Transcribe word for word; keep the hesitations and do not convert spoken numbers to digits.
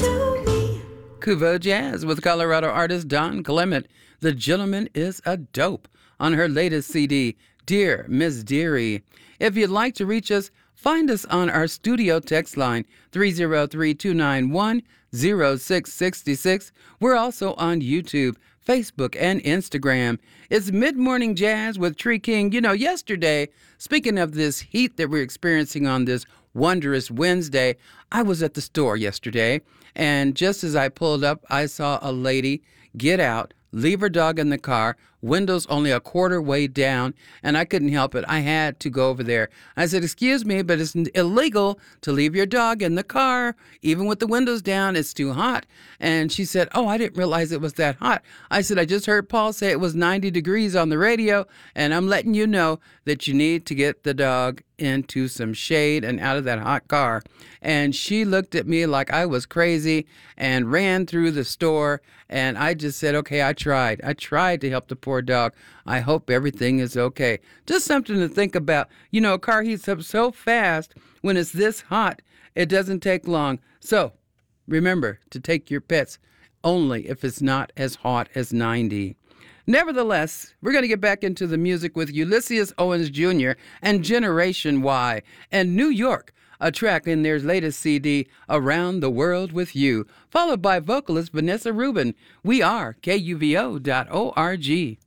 to me. Kuvo Jazz with Colorado artist Don Clement. The Gentleman is a Dope on her latest C D, Dear Miss Dearie. If you'd like to reach us, find us on our studio text line, three oh three, two nine one, oh six six six. We're also on YouTube, Facebook, and Instagram. It's Mid-Morning Jazz with Tree King. You know, yesterday, speaking of this heat that we're experiencing on this wondrous Wednesday, I was at the store yesterday, and just as I pulled up, I saw a lady get out, leave her dog in the car, windows only a quarter way down, and I couldn't help it. I had to go over there. I said, excuse me, but it's illegal to leave your dog in the car. Even with the windows down, it's too hot. And she said, oh, I didn't realize it was that hot. I said, I just heard Paul say it was ninety degrees on the radio, and I'm letting you know that you need to get the dog into some shade and out of that hot car. And she looked at me like I was crazy and ran through the store. And I just said, okay, I tried. I tried to help the poor dog. I hope everything is okay. Just something to think about. You know, a car heats up so fast when it's this hot, it doesn't take long. So remember to take your pets only if it's not as hot as ninety. Nevertheless, we're going to get back into the music with Ulysses Owens Junior and Generation Y and New York, a track in their latest C D, Around the World with You, followed by vocalist Vanessa Rubin. We are K U V O dot org.